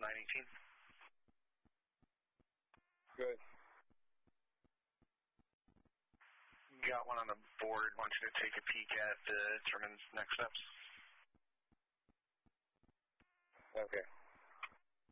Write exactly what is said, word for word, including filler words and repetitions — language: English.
nine eighteen. Good. Got one on the board. Want you to take a peek at to determine next steps. Okay.